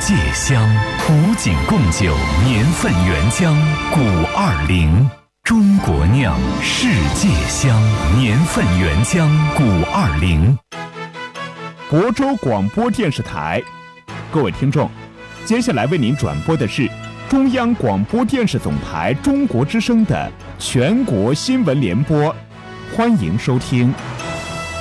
界香，古井贡酒年份原浆古20，中国酿，世界香，年份原浆古20。 亳州广播电视台，各位听众，接下来为您转播的是中央广播电视总台中国之声的全国新闻联播，欢迎收听。